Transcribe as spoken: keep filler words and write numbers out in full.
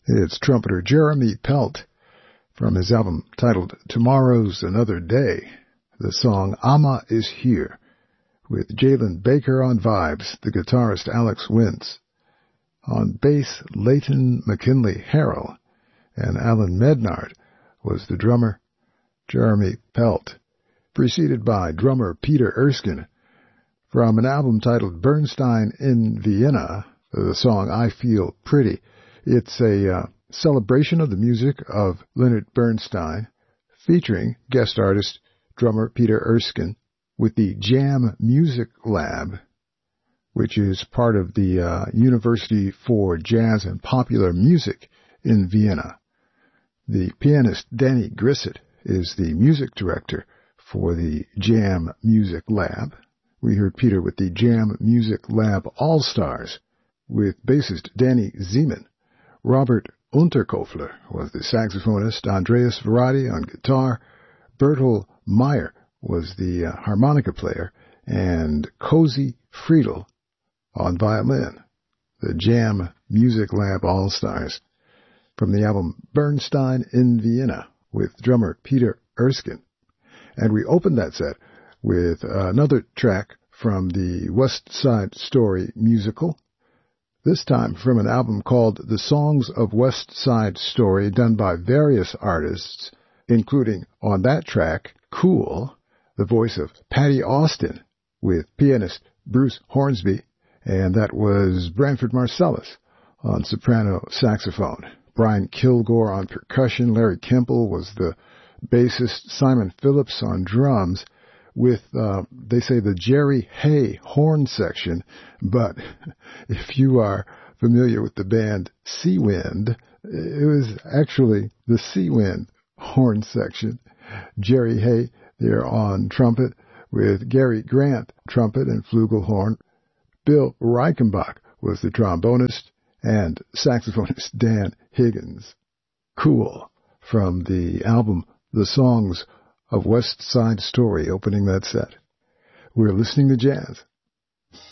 It's trumpeter Jeremy Pelt from his album titled Tomorrow's Another Day. The song Amma is Here, with Jalen Baker on vibes, the guitarist Alex Wintz. On bass, Leighton McKinley Harrell, and Alan Mednard was the drummer. Jeremy Pelt, preceded by drummer Peter Erskine, from an album titled Bernstein in Vienna, the song I Feel Pretty. It's a uh, celebration of the music of Leonard Bernstein, featuring guest artist drummer Peter Erskine, with the Jam Music Lab, which is part of the uh, University for Jazz and Popular Music in Vienna. The pianist Danny Grissett is the music director for the Jam Music Lab. We heard Peter with the Jam Music Lab All-Stars, with bassist Danny Zeman. Robert Unterkofler was the saxophonist, Andreas Verratti on guitar, Bertel Meyer was the uh, harmonica player, and Cozy Friedel on violin. The Jam Music Lab All-Stars from the album Bernstein in Vienna with drummer Peter Erskine. And we opened that set with another track from the West Side Story musical, this time from an album called The Songs of West Side Story, done by various artists, including on that track, Cool, the voice of Patty Austin, with pianist Bruce Hornsby, and that was Branford Marsalis on soprano saxophone. Brian Kilgore on percussion, Larry Kemple was the bassist, Simon Phillips on drums, with, uh, they say, the Jerry Hay horn section, but if you are familiar with the band Seawind, it was actually the Seawind horn section. Jerry Hay there on trumpet, with Gary Grant trumpet and flugelhorn. Bill Reichenbach was the trombonist, and saxophonist Dan Higgins. Cool, from the album The Songs of West Side Story, opening that set. We're listening to jazz